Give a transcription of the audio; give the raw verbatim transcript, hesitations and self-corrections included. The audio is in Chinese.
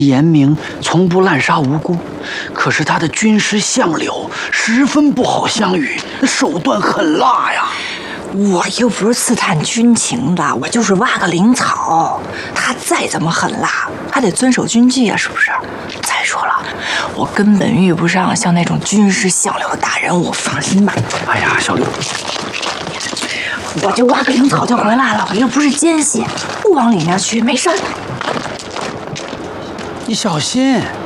严明从不滥杀无辜，可是他的军师相柳十分不好相与，手段狠辣呀。 我又不是刺探军情的，我就是挖个灵草。他再怎么狠辣，还得遵守军纪啊，是不是？再说了，我根本遇不上像那种军师相柳的大人物，放心吧。 哎呀，小柳， 我就挖个灵草就回来了，我又不是奸细，不往里面去，没事儿。 你小心。